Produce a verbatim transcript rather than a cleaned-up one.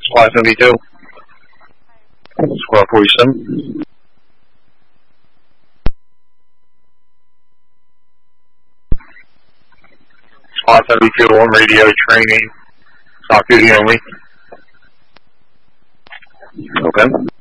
Squad seventy-two. Squad forty-seven. Squad seventy-two on radio training. Stop duty only. Okay.